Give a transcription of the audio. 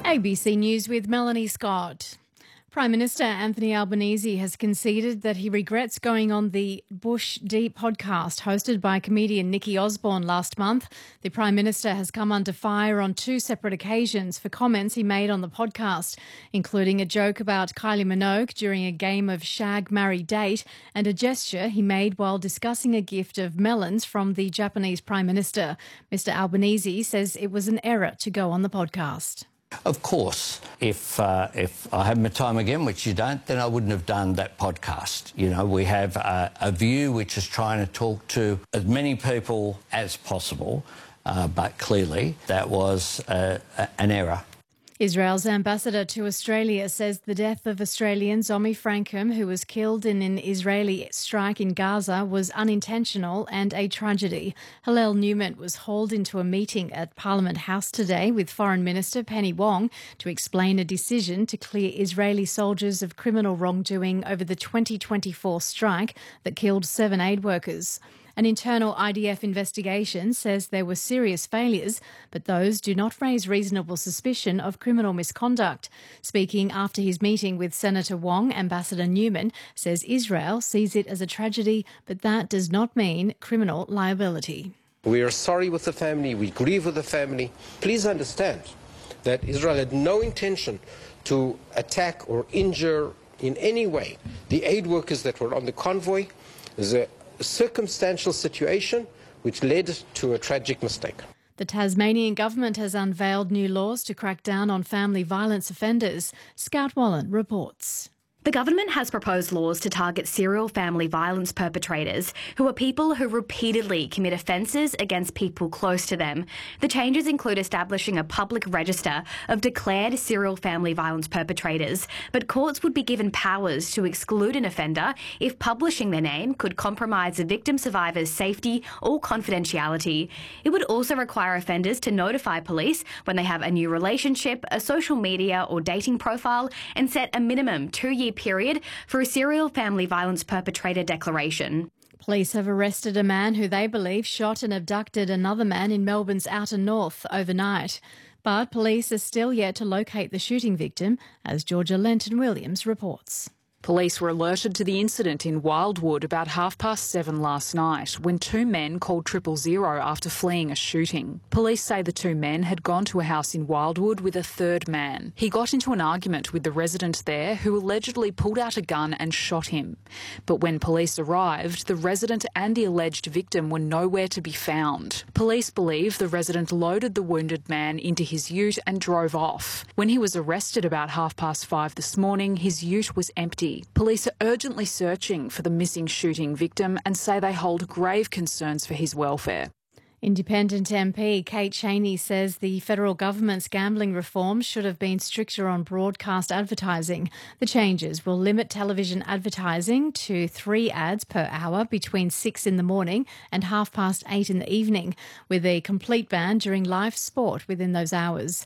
ABC News with Melanie Scott. Prime Minister Anthony Albanese has conceded that he regrets going on the Bush Deep podcast hosted by comedian Nikki Osborne last month. The Prime Minister has come under fire on two separate occasions for comments he made on the podcast, including a joke about Kylie Minogue during a game of Shag, Marry, Date and a gesture he made while discussing a gift of melons from the Japanese Prime Minister. Mr Albanese says it was an error to go on the podcast. Of course, if I had my time again, which you don't, then I wouldn't have done that podcast. You know, we have a view which is trying to talk to as many people as possible, but clearly that was an error. Israel's ambassador to Australia says the death of Australian Zomi Frankham, who was killed in an Israeli strike in Gaza, was unintentional and a tragedy. Hillel Newman was hauled into a meeting at Parliament House today with Foreign Minister Penny Wong to explain a decision to clear Israeli soldiers of criminal wrongdoing over the 2024 strike that killed 7 aid workers. An internal IDF investigation says there were serious failures, but those do not raise reasonable suspicion of criminal misconduct. Speaking after his meeting with Senator Wong, Ambassador Newman says Israel sees it as a tragedy, but that does not mean criminal liability. We are sorry with the family, we grieve with the family. Please understand that Israel had no intention to attack or injure in any way the aid workers that were on the convoy. There's a circumstantial situation which led to a tragic mistake. The Tasmanian government has unveiled new laws to crack down on family violence offenders. Scout Wallen reports. The government has proposed laws to target serial family violence perpetrators, who are people who repeatedly commit offences against people close to them. The changes include establishing a public register of declared serial family violence perpetrators, but courts would be given powers to exclude an offender if publishing their name could compromise a victim survivor's safety or confidentiality. It would also require offenders to notify police when they have a new relationship, a social media or dating profile, and set a minimum 2-year period for a serial family violence perpetrator declaration. Police have arrested a man who they believe shot and abducted another man in Melbourne's outer north overnight. But police are still yet to locate the shooting victim, as Georgia Lenton-Williams reports. Police were alerted to the incident in Wildwood about 7:30 last night when 2 men called 000 after fleeing a shooting. Police say the 2 men had gone to a house in Wildwood with a third man. He got into an argument with the resident there who allegedly pulled out a gun and shot him. But when police arrived, the resident and the alleged victim were nowhere to be found. Police believe the resident loaded the wounded man into his ute and drove off. When he was arrested about 5:30 this morning, his ute was empty. Police are urgently searching for the missing shooting victim and say they hold grave concerns for his welfare. Independent MP Kate Chaney says the federal government's gambling reform should have been stricter on broadcast advertising. The changes will limit television advertising to 3 ads per hour between 6 in the morning and 8:30 in the evening, with a complete ban during live sport within those hours.